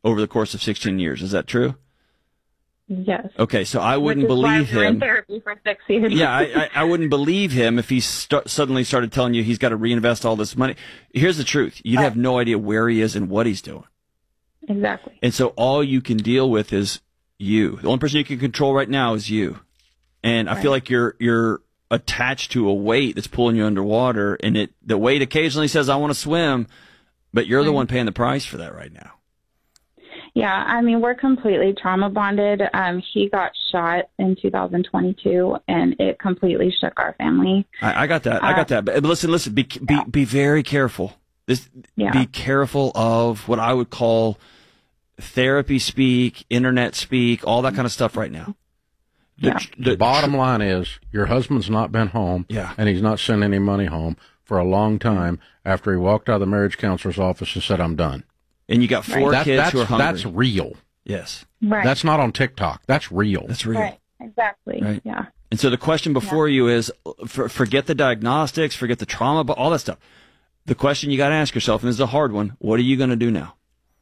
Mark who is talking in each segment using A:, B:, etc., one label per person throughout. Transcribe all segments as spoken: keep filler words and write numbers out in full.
A: over the course of sixteen years. Is that true?
B: Yes.
A: Okay, so I wouldn't
B: Which is
A: believe
B: why we were in
A: him.
B: therapy for six years.
A: Yeah, I, I, I wouldn't believe him if he st- suddenly started telling you he's got to reinvest all this money. Here's the truth. You'd
B: Right.
A: have no idea where he is and what he's doing.
B: Exactly.
A: And so all you can deal with is you. The only person you can control right now is you. And I
B: Right.
A: feel like you're you're attached to a weight that's pulling you underwater, and it the weight occasionally says, I want to swim, but you're the
B: Right.
A: one paying the price for that right now.
B: Yeah, I mean, we're completely trauma bonded. Um, he got shot in two thousand twenty-two, and it completely shook our family.
A: I, I got that. I got that. But listen, listen. Be be
B: Yeah.
A: be very careful. This
B: Yeah.
A: be careful of what I would call therapy speak, internet speak, all that kind of stuff right now. The,
B: Yeah.
A: the,
C: The bottom line is your husband's not been home,
A: Yeah.
C: and he's not sent any money home for a long time after he walked out of the marriage counselor's office and said, I'm done.
A: and you got four
C: That-
A: kids
C: that's,
A: who are hungry.
C: that's real.
A: Yes,
B: Right.
C: That's not on TikTok. That's real.
A: that's real.
B: right. Exactly.
A: Right.
B: Yeah.
A: And so the question before you is, for, forget the diagnostics, forget the trauma, but all that stuff. The question you got to ask yourself, and this is a hard one, what are you going to do now?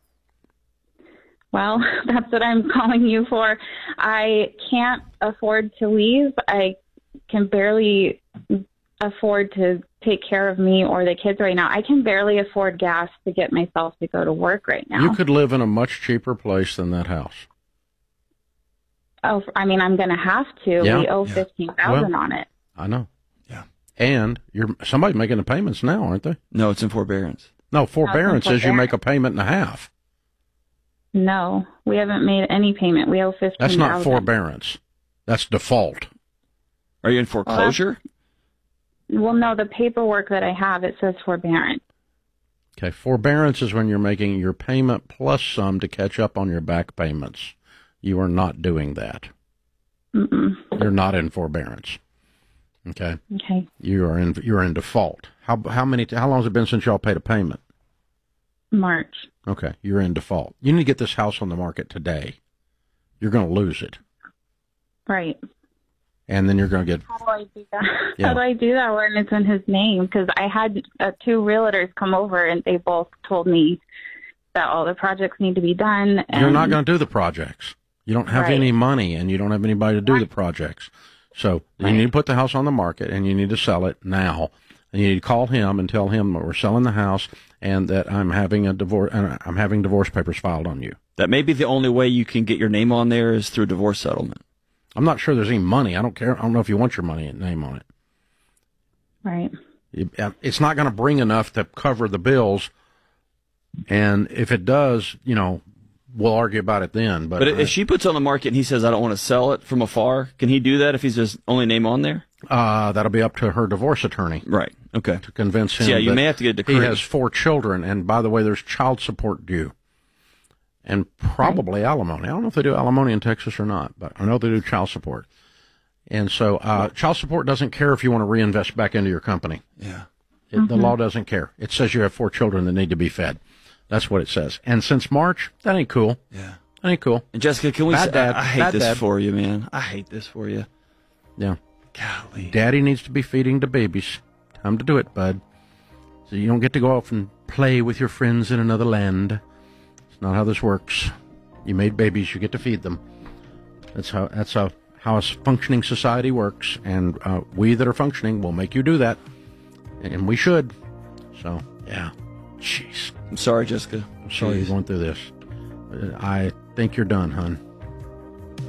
B: Well, that's what I'm calling you for. I can't afford to leave. I can barely afford to take care of me or the kids right now. I can barely afford gas to get myself to go to work right now.
C: You could live in a much cheaper place than that house.
B: Oh, I mean, I'm going to have to.
C: Yeah.
B: We owe
A: Yeah.
B: fifteen thousand
C: Well-
B: on it.
C: I know.
A: Yeah.
C: And you're somebody's making the payments now, aren't they?
A: No, it's in forbearance.
C: No, forbearance
B: No,
C: is you make a
B: forbearance.
C: payment and a half.
B: No, we haven't made any payment. We owe fifteen thousand.
C: That's not forbearance. That's default.
A: Are you in foreclosure?
B: Well, no, the paperwork that I have, it says forbearance.
C: Okay, forbearance is when you're making your payment plus some to catch up on your back payments. You are not doing that.
B: Mm-mm.
C: You're not in forbearance. Okay,
B: Okay.
C: you are in you're in default. How how many how long has it been since y'all paid a payment?
B: March.
C: Okay, you're in default. You need to get this house on the market today. You're going to lose it,
B: Right.
C: and then you're going to get
B: How do I do that?
C: Yeah.
B: How do I do that when it's in his name? Because I had uh, two realtors come over, and they both told me that all the projects need to be done. And
C: You're not going to do the projects. You don't have
B: Right.
C: any money, and you don't have anybody to do the projects. So
B: Right.
C: you need to put the house on the market, and you need to sell it now. And you need to call him and tell him that we're selling the house and that I'm having a divorce. Uh, I'm having divorce papers filed on you.
A: That may be the only way you can get your name on there is through divorce settlement.
C: I'm not sure there's any money. I don't care. I don't know if you want your money and name on it.
B: Right.
C: It- uh, It's not going to bring enough to cover the bills. And if it does, you know, we'll argue about it then. But,
A: But
C: I-
A: if she puts it on the market and he says, I don't want to sell it from afar, can he do that if he's his only name on there?
C: uh, that'll be up to her divorce attorney
A: Right. Okay.
C: to convince him.
A: So, yeah, you
C: that
A: may have to get a
C: he
A: decree.
C: has four children, and by the way, there's child support due, and probably alimony. I don't know if they do alimony in Texas or not, but I know they do child support. And so, uh, child support doesn't care if you want to reinvest back into your company.
A: Yeah.
C: It, The law doesn't care. It says you have four children that need to be fed. That's what it says. And since March, that ain't cool.
A: Yeah.
C: That ain't cool.
A: And Jessica, can we
C: Bad
A: say,
C: dad.
A: I, I hate
C: Bad
A: this
C: dad.
A: for you, man. I hate this for you.
C: Yeah.
A: Golly.
C: Daddy needs to be feeding the babies. Time to do it, bud. So you don't get to go off and play with your friends in another land. It's not how this works. You made babies, you get to feed them. That's how that's how, how a functioning society works. And uh, we that are functioning will make you do that. And we should. So, yeah. Jeez.
A: I'm sorry, Jessica.
C: I'm sorry you're
A: Jeez.
C: going through this. Uh, I think you're done, hon.